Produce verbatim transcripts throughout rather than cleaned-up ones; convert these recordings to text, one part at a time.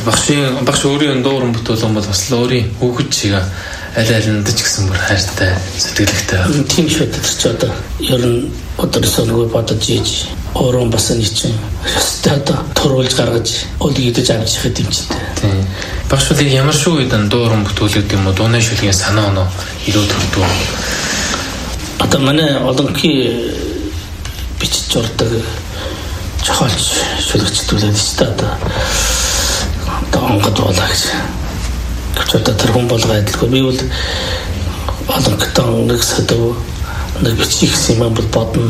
багшийн багш өөрийн дууран бүтээлэн бол бас өөрийн хүүхэд шиг аль алинд ч гэсэн бүр хайртай сэтгэлэгтэй. Тийм шүү дээ ч одоо ер нь өдөрсөлгүй бодож ийж өөрөө бас нэг чинь өстой одоо төрүүлж гаргаж өлгийдэж авч ихэд юм чинь. Тийм. Багш бол ямар шүү үед дууран бүтээлүүд юм уу дууны шүлгийн санаа оноо илүү төрдөг. Одоо манай олонхи бичиж урдаг жохолч шүлгчдүүлээд ч та одоо одоо онгод болоо гэж. Гэвч одоо тэр хүн болго адилгүй. Би бол олонхтой нэг сэдв нэг бичих юм бол бодно.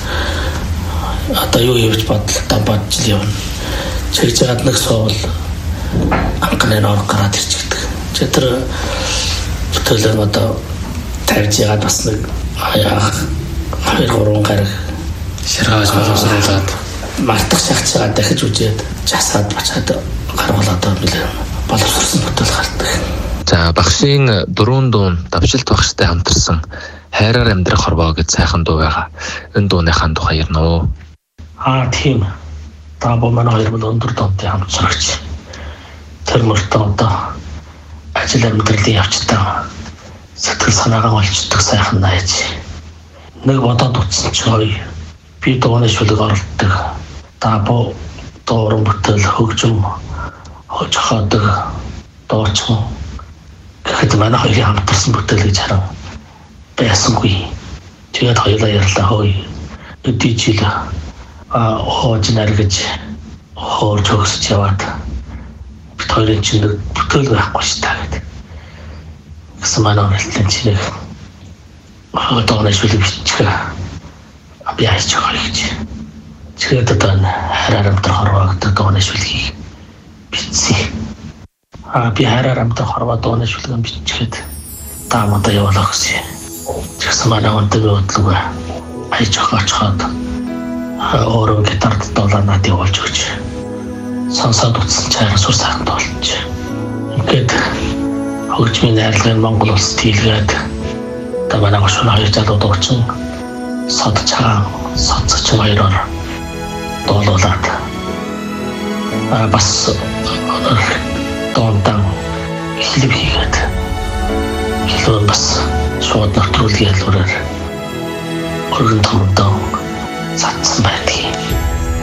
Одоо юу хийж бодлоо бодж л явна. Чигж гад нэг соол анхны нор гараад ирчихдэг. Чи тэр бүтээлээ одоо тавьж яагаад бас нэг хаяа хоёр гурван гараг ширгааж боловсруулад мартах шахацгаа дахиж үжээд жасаад бачаад гаргалаад нэлээ боловсрсон бүтээл гардаг. За багшийн дөрвөн дуун давшилт багштай хамтарсан хайраар амьдрах хорвоо гэж сайхан дуу байгаа. Энэ дууныхаа тухай ярина уу? Аа тийм. Та бомын хоёр бол өндөр донтой хамтрагч. Тэр мөртөө одоо ажил амьдралын явцдаа сэтгэл санаагаа олчдаг сайхан найз. Нэг бодоод утсан ч гоё. Би дууны шүлэг оролдог. Та бо дууран бүтээл хөгжим хожиходог дуучин. Гэхэд манай хоёрын хамтарсан бүтээл гэж харав. Байсангүй. Тэгээд хоёулаа ярьлаа хөөе. Өдий жил а хоож наргаж хоорч өгсөж яваад бид хоёрын чинь бүтээл байхгүй ш та гэдэг. Гэсэн манай хэлтэн чинь хөөдөө шүлэг бичих. Би хайж байгаа гэж. Тэгээд одоо хараар амтрах хорвоо гэдэг дууны шүлгийг бичсэн. А би хараар амтрах хорвоо дууны шүлгийг биччихэд таамаа явуулах гэсэн. Тэгсэн манай өндөг бодлого хайж байгаа чад өөрөө гитарт дооланаад явуулж өгч сонсоод утсан чараа сур сайхан тоолж. Ингээд хөгжмийн найрлагын Монгол улсад хийлгээд та манай гошуун хоёр залууд өгчин сод чагаан соцч хоёроор доолуулаад а бас доонтан хэлб хийгээд хэлбэн бас шууд нөтрүүлгийн ялгаараар өргөн томдоо цацсан